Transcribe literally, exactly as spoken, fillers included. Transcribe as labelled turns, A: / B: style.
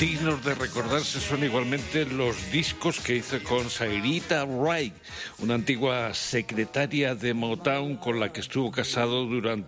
A: Dignos de recordarse son igualmente los discos que hizo con Sairita Wright, una antigua secretaria de Motown con la que estuvo casado durante